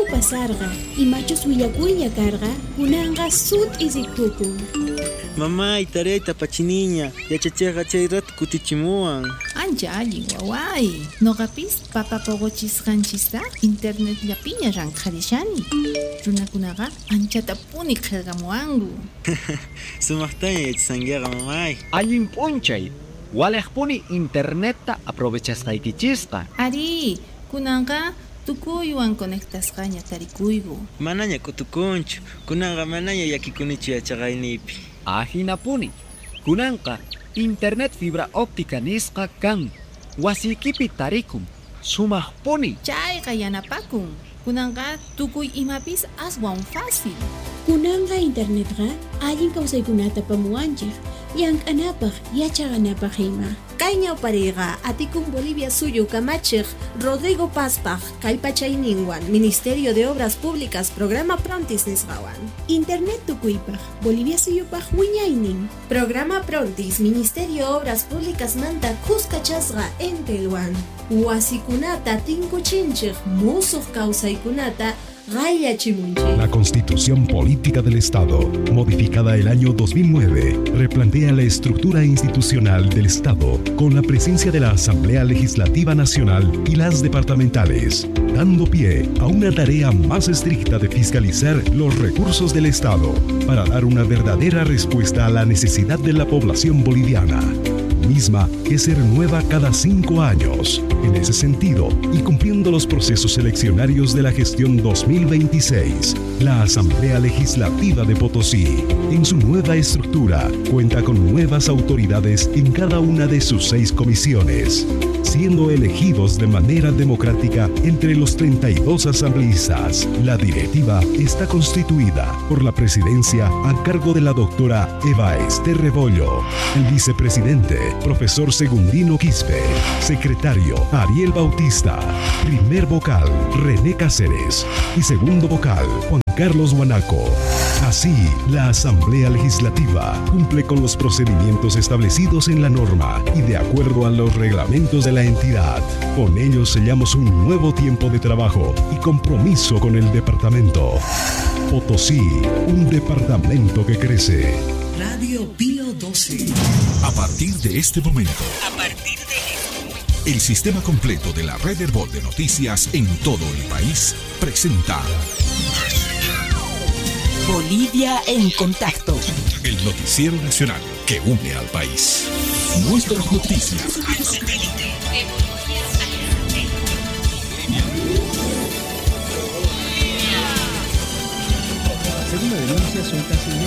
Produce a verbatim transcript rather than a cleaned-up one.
pasarqa, imachus willakulla karqa, kunanqa sut isikukun. Mamay, tarayta pachiniña, yachachiqa chay rato kutichimuwan. Ancha allin waway. Noqapis papa poqochisqanchista internet llapiña ranqarishani. Runakunaqa anchata puni qillqamuwanku. Sumaqtaña yachisqankiqa mamay. Allin p'unchay, waliqpuni internetta aprovechasqaykichisqa. Ari, kunanqa tukuywan conectasqaña tarikuyku. Manaña kutukunchu, kunanqa manaña yakikunichu yachaqaynipi. Ahinapuni, kunanqa internet fibra óptica nisqa kan. Wasiykipi tarikum, sumaqpuni. Chayqa yanapakun. Kunanqa tukuy imapis aswan fácil. Kunanqa internetqa allin kawsaykunata pamuwanchik, llank'anapaq, yachaqanapaq ima. Kay ñawpariqa atikun Bolivia suyu kamachiq Rodrigo Paspaq kallpachayninwan Ministerio de Obras Públicas Programa Prontis nisqawan. Internet tukuypaq, Bolivia suyupaq wiñaynin. Programa Prontis Ministerio Obras Públicas manta kuskachasqa entelwan. Wasikunata tinkuchinchiq musuq kawsaykunata La Constitución Política del Estado, modificada el año dos mil nueve, replantea la estructura institucional del Estado con la presencia de la Asamblea Legislativa Nacional y las departamentales, dando pie a una tarea más estricta de fiscalizar los recursos del Estado para dar una verdadera respuesta a la necesidad de la población boliviana, misma que se renueva cada cinco años. En ese sentido, y cumpliendo los procesos seleccionarios de la gestión dos mil veintiséis, la Asamblea Legislativa de Potosí, en su nueva estructura, cuenta con nuevas autoridades en cada una de sus seis comisiones, siendo elegidos de manera democrática entre los treinta y dos asambleístas. La directiva está constituida por la presidencia a cargo de la doctora Eva Ester Rebollo, el vicepresidente, profesor Segundino Quispe, secretario Ariel Bautista, primer vocal René Cáceres y segundo vocal Juan Carlos Guanaco. Así, la Asamblea Legislativa cumple con los procedimientos establecidos en la norma y de acuerdo a los reglamentos de la entidad. Con ello sellamos un nuevo tiempo de trabajo y compromiso con el departamento. Potosí, un departamento que crece. Radio Pío doce. A partir de este momento. A partir de este momento. El sistema completo de la red Herbol de noticias en todo el país presenta Bolivia en contacto. El noticiero nacional que une al país. Nuestras noticias. Según la denuncia, son casi